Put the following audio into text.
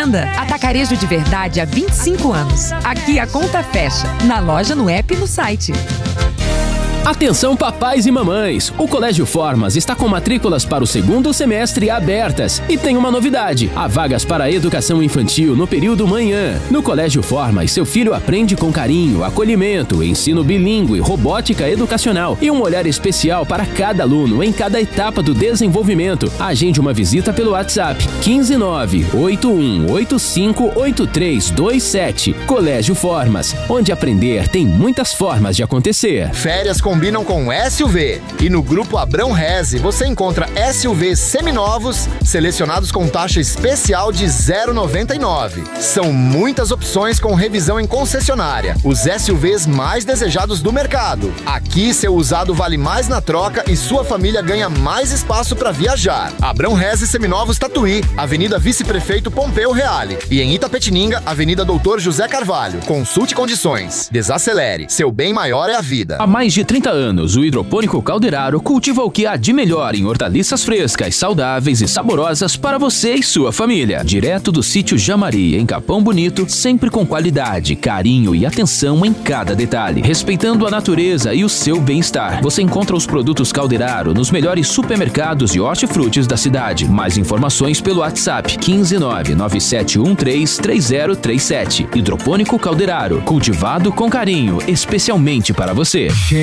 venda. Atacarejo de verdade há 25 anos. Aqui a conta fecha. Na loja, no app e no site. Atenção papais e mamães, o Colégio Formas está com matrículas para o segundo semestre abertas e tem uma novidade, há vagas para a educação infantil no período manhã. No Colégio Formas, seu filho aprende com carinho, acolhimento, ensino bilíngue, robótica educacional e um olhar especial para cada aluno em cada etapa do desenvolvimento. Agende uma visita pelo WhatsApp 15981858327. Colégio Formas, onde aprender tem muitas formas de acontecer. Férias combinam com SUV. E no Grupo Abrão Reze você encontra SUVs seminovos, selecionados com taxa especial de 0,99. São muitas opções com revisão em concessionária. Os SUVs mais desejados do mercado. Aqui seu usado vale mais na troca e sua família ganha mais espaço para viajar. Abrão Reze Seminovos Tatuí, Avenida Vice-Prefeito Pompeu Reale. E em Itapetininga, Avenida Doutor José Carvalho. Consulte condições. Desacelere. Seu bem maior é a vida. Há mais de 30 anos, o Hidropônico Calderaro cultiva o que há de melhor em hortaliças frescas, saudáveis e saborosas para você e sua família. Direto do sítio Jamari, em Capão Bonito, sempre com qualidade, carinho e atenção em cada detalhe, respeitando a natureza e o seu bem-estar. Você encontra os produtos Calderaro nos melhores supermercados e hortifrutis da cidade. Mais informações pelo WhatsApp 15997133037. Hidropônico Calderaro, cultivado com carinho, especialmente para você.